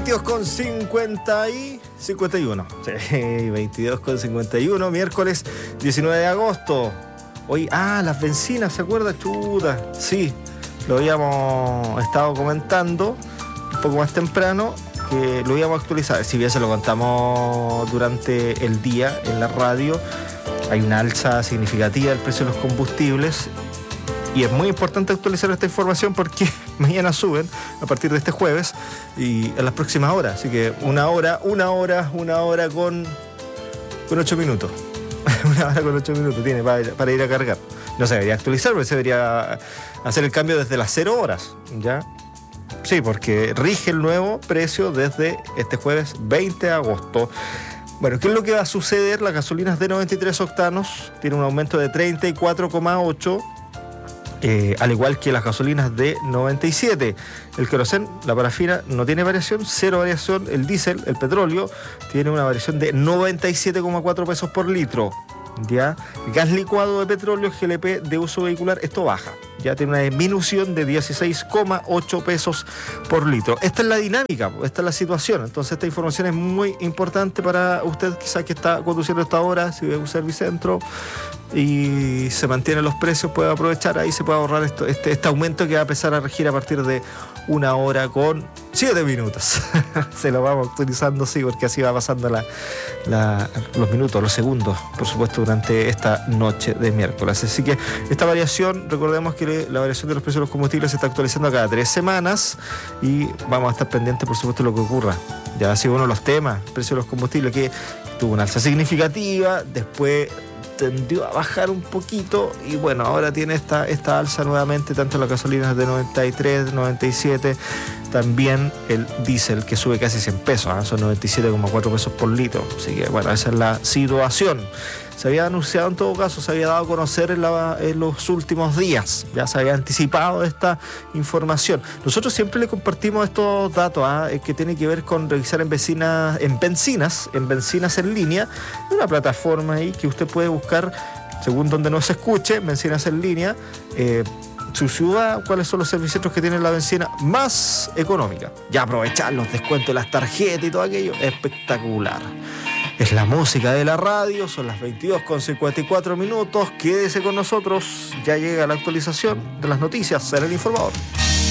22:51. Sí, 22:51, miércoles 19 de agosto. Hoy, las bencinas, ¿se acuerda? Chuta, sí, lo habíamos estado comentando un poco más temprano, que lo íbamos a actualizar. Si bien se lo contamos durante el día en la radio, hay una alza significativa del precio de los combustibles. Y es muy importante actualizar esta información porque mañana suben a partir de este jueves y en las próximas horas. Así que una hora con 8 minutos. Una hora con 8 minutos tiene para ir a cargar. No se debería actualizar, pero se debería hacer el cambio desde las 0 horas, ¿ya? Sí, porque rige el nuevo precio desde este jueves 20 de agosto. Bueno, ¿qué es lo que va a suceder? Las gasolinas de 93 octanos tienen un aumento de 34,8%. Al igual que las gasolinas de 97. El querosén, la parafina, no tiene variación, cero variación. El diésel, el petróleo, tiene una variación de 97,4 pesos por litro. ¿Ya? Gas licuado de petróleo, GLP de uso vehicular, esto baja. Ya tiene una disminución de 16,8 pesos por litro. Esta es la dinámica, esta es la situación. Entonces esta información es muy importante para usted quizás que está conduciendo esta hora, si ve un Servicentro y se mantienen los precios, puede aprovechar, ahí se puede ahorrar este aumento que va a empezar a regir a partir de 1 hora con 7 minutos. Se lo vamos actualizando, sí, porque así va pasando los minutos, los segundos, por supuesto, durante esta noche de miércoles. Así que esta variación, recordemos que la variación de los precios de los combustibles se está actualizando cada 3 semanas y vamos a estar pendientes, por supuesto, de lo que ocurra. Ya ha sido uno de los temas, el precio de los combustibles, que tuvo una alza significativa, después tendió a bajar un poquito y bueno, ahora tiene esta alza nuevamente, tanto las gasolinas de 93, 97, también el diésel que sube casi 100 pesos, son 97,4 pesos por litro. Así que bueno, esa es la situación. Se había anunciado, en todo caso, se había dado a conocer en los últimos días, ya se había anticipado esta información. Nosotros siempre le compartimos estos datos que tienen que ver con revisar en bencinas en línea, una plataforma ahí que usted puede buscar según donde nos escuche, bencinas en línea, su ciudad, cuáles son los servicios que tienen la bencina más económica. Ya aprovechar los descuentos de las tarjetas y todo aquello, espectacular. Es la música de la radio, son las 22:54. Quédese con nosotros, ya llega la actualización de las noticias en El Informador.